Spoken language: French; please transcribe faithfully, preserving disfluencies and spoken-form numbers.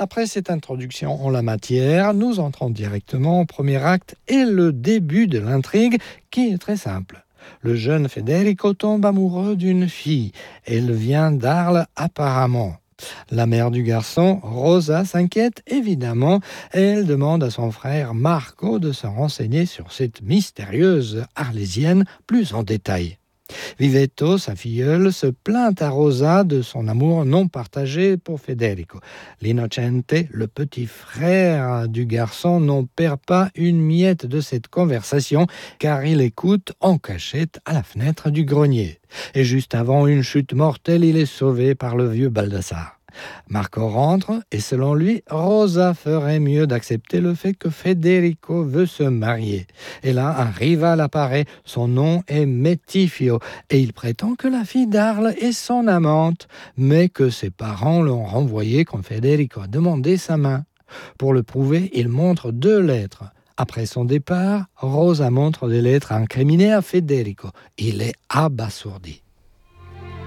Après cette introduction en la matière, nous entrons directement au premier acte et le début de l'intrigue qui est très simple. Le jeune Federico tombe amoureux d'une fille. Elle vient d'Arles apparemment. La mère du garçon, Rosa, s'inquiète évidemment et elle demande à son frère Marco de se renseigner sur cette mystérieuse Arlésienne plus en détail. Vivetto, sa filleule, se plaint à Rosa de son amour non partagé pour Federico. L'Innocente, le petit frère du garçon, n'en perd pas une miette de cette conversation car il écoute en cachette à la fenêtre du grenier. Et juste avant une chute mortelle, il est sauvé par le vieux Baldassare. Marco rentre et selon lui, Rosa ferait mieux d'accepter le fait que Federico veut se marier. Et là, un rival apparaît, son nom est Metifio et il prétend que la fille d'Arles est son amante, mais que ses parents l'ont renvoyé quand Federico a demandé sa main. Pour le prouver, il montre deux lettres. Après son départ, Rosa montre des lettres incriminées à Federico. Il est abasourdi.